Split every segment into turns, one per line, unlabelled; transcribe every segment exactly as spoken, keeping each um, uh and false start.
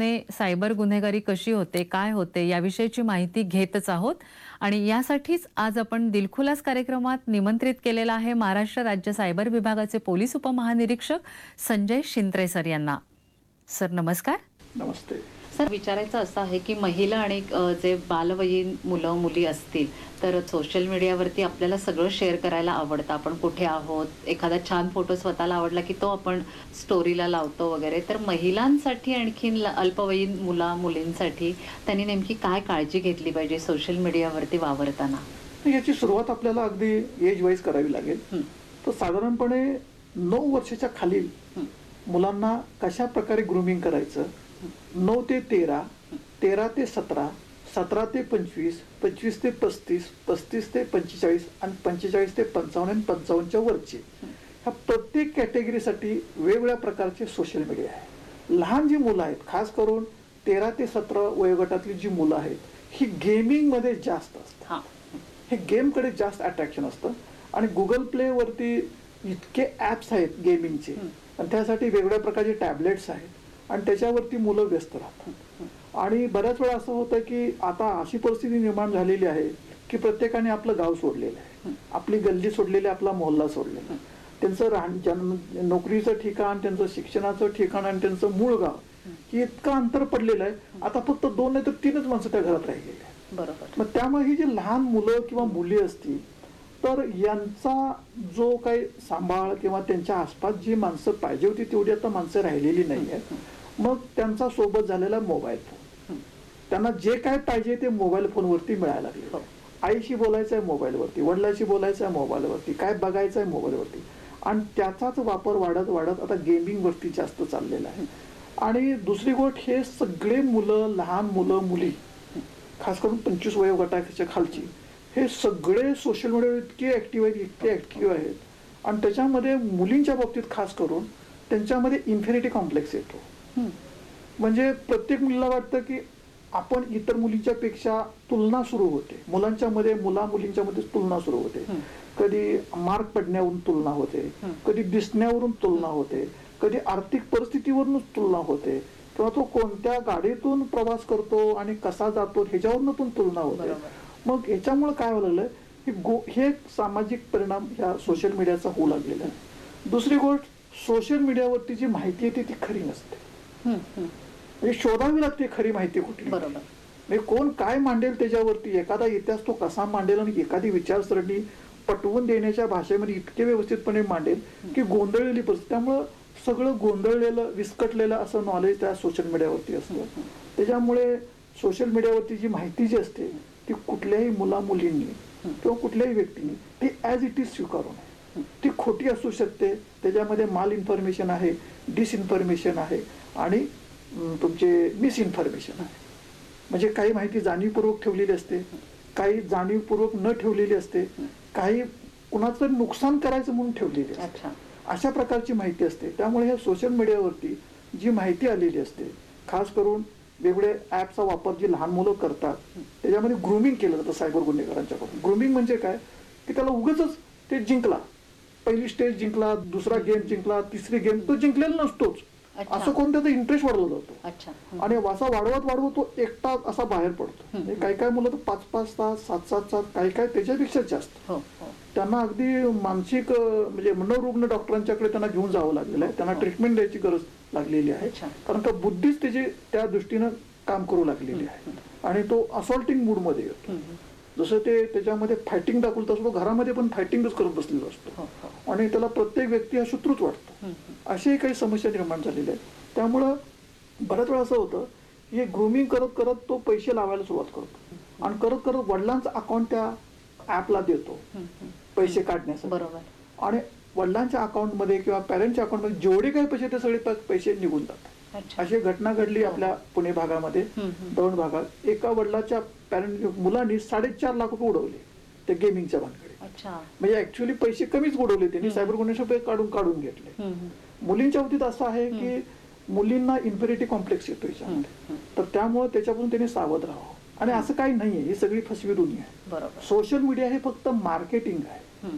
दृष्टिकोनाने सायबर गुन्हेगारी कशी होते, काय होते याविषयीची माहिती घेतच आहोत आणि यासाठीच आज आपण दिलखुलास कार्यक्रमात निमंत्रित केलेला आहे महाराष्ट्र राज्य सायबर विभागाचे पोलीस उपमहानिरीक्षक संजय शिंत्रे सर यांना. सर नमस्कार.
नमस्ते.
सर विचारायचं असं आहे की महिला आणि जे बालवयीन मुलं मुली असतील तर सोशल मीडियावरती आपल्याला सगळं शेअर करायला आवडतं. आपण कुठे आहोत, एखादा छान फोटो स्वतःला आवडला की तो आपण स्टोरीला लावतो वगैरे. तर महिलांसाठी आणखीन अल्पवयीन मुला मुलींसाठी त्यांनी नेमकी काय काळजी घेतली पाहिजे सोशल मीडियावरती वावरताना?
याची सुरुवात आपल्याला अगदी एज वाईज करावी लागेल. तर साधारणपणे नऊ वर्षाच्या खालील मुलांना कशा प्रकारे ग्रूमिंग करायचं, नऊ ते तेरा, तेरा ते सतरा, सतरा ते पंचवीस, पंचवीस ते पस्तीस, पस्तीस ते पंचेचाळीस आणि पंचेचाळीस ते पंचावन्न आणि पंचावन्नच्या वरचे, ह्या प्रत्येक कॅटेगरीसाठी वेगवेगळ्या प्रकारचे सोशल मीडिया आहे. लहान जी मुलं आहेत, खास करून तेरा ते सतरा वयोगटातली जी मुलं आहेत, ही गेमिंगमध्ये जास्त असतात. हे गेमकडे जास्त अट्रॅक्शन असतं आणि गुगल प्ले वरती इतके ॲप्स आहेत गेमिंगचे आणि त्यासाठी वेगवेगळ्या प्रकारचे टॅबलेट्स आहेत आणि त्याच्यावरती मुलं व्यस्त राहतात. आणि बऱ्याच वेळा असं होतं की आता अशी परिस्थिती निर्माण झालेली आहे की प्रत्येकाने आपलं गाव सोडलेलं आहे, आपली गल्ली सोडलेली, आपला मोहल्ला सोडलेला. त्यांचं राहण जन्म नोकरीचं ठिकाण, त्यांचं शिक्षणाचं ठिकाण आणि त्यांचं मूळ गाव हे इतकं अंतर पडलेलं आहे. आता फक्त दोन नाही तर तीनच माणसं त्या घरात राहिलेली आहे.
बरोबर.
मग त्यामुळे ही जी लहान मुलं किंवा मुली असतील तर यांचा जो काही सांभाळ किंवा त्यांच्या आसपास जी माणसं पाहिजे होती तेवढी आता माणसं राहिलेली नाही आहेत. मग त्यांचा सोबत झालेला मोबाईल फोन, त्यांना जे काय पाहिजे ते मोबाईल फोनवरती मिळायला लागले. आईशी बोलायचं आहे मोबाईलवरती, वडिलांशी बोलायचं आहे मोबाईलवरती, काय बघायचं आहे मोबाईलवरती आणि त्याचाच वापर वाढत वाढत आता गेमिंगवरती जास्त चाललेला आहे. आणि दुसरी गोष्ट, हे सगळे मुलं, लहान मुलं मुली, खास करून पंचवीस वयोगटाच्या खालची, हे सगळे सोशल मीडियावर इतके ऍक्टिव्ह आहेत, इतके ऍक्टिव्ह आहेत आणि त्याच्यामध्ये मुलींच्या बाबतीत खास करून त्यांच्यामध्ये इन्फिनिटी कॉम्प्लेक्स येतो. म्हणजे प्रत्येक मुलीला वाटतं की आपण इतर मुलींच्या पेक्षा तुलना सुरू होते. मुलांच्या मध्ये, मुला मुलींच्या मध्ये तुलना सुरू होते. कधी मार्क पडण्यावरून तुलना होते, कधी दिसण्यावरून तुलना होते, कधी आर्थिक परिस्थितीवरूनच तुलना होते किंवा तो कोणत्या गाडीतून प्रवास करतो आणि कसा जातो ह्याच्यावरून पण तुलना होते. मग याच्यामुळे काय व्हायला लागलं, हे गो हे सामाजिक परिणाम ह्या सोशल मीडियाचा होऊ लागलेला आहे. दुसरी गोष्ट, सोशल मीडियावरती जी माहिती येते ती खरी नसते. म्हणजे शोधावी लागते खरी माहिती कुठली.
बरोबर.
म्हणजे कोण काय मांडेल त्याच्यावरती, एखादा इतिहास तो कसा मांडेल आणि एखादी विचारसरणी पटवून देण्याच्या भाषेमध्ये इतके व्यवस्थितपणे मांडेल की गोंधळलेली परिस्थिती. त्यामुळं सगळं गोंधळलेलं, विस्कटलेलं असं नॉलेज त्या सोशल मीडियावरती असतं. त्याच्यामुळे सोशल मीडियावरती जी माहिती जी असते ती कुठल्याही मुला मुलींनी किंवा कुठल्याही व्यक्तीने ती ॲज इट इज स्वीकारू नये. ती खोटी असू शकते, त्याच्यामध्ये माल इन्फॉर्मेशन आहे, डिसइन्फॉर्मेशन आहे आणि तुमचे मिसइन्फॉर्मेशन आहे. म्हणजे काही माहिती जाणीवपूर्वक ठेवलेली असते, काही जाणीवपूर्वक न ठेवलेली असते, काही कुणाचं नुकसान करायचं म्हणून ठेवलेली असते. अशा प्रकारची माहिती असते. त्यामुळे ह्या सोशल मीडियावरती जी माहिती आलेली असते, खास करून वेगवेगळे ॲपचा वापर जी लहान मुलं करतात त्याच्यामध्ये ग्रूमिंग केलं जातं सायबर गुन्हेगारांच्याकडून. ग्रूमिंग म्हणजे काय की त्याला उगाचच ते जिंकला, पहिली स्टेज जिंकला, दुसरा गेम जिंकला, तिसरी गेम, तो जिंकलेला नसतोच. असं कोण त्याचा इंटरेस्ट वाढवला जातो आणि असा वाढवत वाढवत तो एकटा असा बाहेर पडतो. काही काही मुलं तर पाच पाच तास, सात सात तास, काही काही त्याच्यापेक्षा जास्त. त्यांना अगदी मानसिक म्हणजे मनोरुग्ण डॉक्टरांच्याकडे त्यांना घेऊन जावं लागलेलं आहे. त्यांना ट्रीटमेंट द्यायची गरज लागलेली आहे. कारण का बुद्धीच त्याची त्या दृष्टीनं काम करू लागलेली आहे आणि तो असॉल्टिंग मूड मध्ये येतो. जसं ते त्याच्यामध्ये फायटिंग दाखवत असतो, घरामध्ये पण फायटिंगच करत बसलेला असतो आणि त्याला प्रत्येक व्यक्ती हा शत्रूच वाटतो. अशाही काही समस्या निर्माण झालेल्या आहेत. त्यामुळं बऱ्याच वेळा असं होतं की हे ग्रूमिंग करत करत तो पैसे लावायला सुरुवात करतो आणि करत करत वडिलांचं अकाउंट त्या ऍपला देतो पैसे काढण्यासाठी. बरोबर. आणि वडिलांच्या अकाउंटमध्ये किंवा पॅरेंटच्या अकाउंटमध्ये जेवढे काही पैसे ते सगळे पैसे निघून जातात. अशी घटना घडली आपल्या पुणे भागामध्ये, दौंड भागात. एका वडिलाच्या पॅरेंट मुलांनी साडेचार लाख रुपये उडवले त्या गेमिंगच्या भानगडीत. म्हणजे ऍक्च्युअली पैसे कमीच उडवले त्यांनी, सायबर गुन्हे काढून काढून घेतले. मुलींच्या बाबतीत असं आहे की मुलींना इन्फिनिटी कॉम्प्लेक्स येतो याच्यामध्ये, तर त्यामुळे त्याच्यापासून त्यांनी सावध राहावं. आणि असं काही नाहीये, ही सगळी फसवी दुनिया आहे. सोशल मीडिया हे फक्त मार्केटिंग आहे.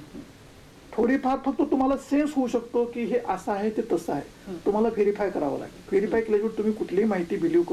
थोडीफार फक्त तुम्हाला सेन्स होऊ शकतो की हे असं आहे ते तसं आहे, तुम्हाला व्हेरीफाय करावं लागेल. व्हेरीफाय केल्याशिवाय तुम्ही कुठलीही माहिती बिलीव्ह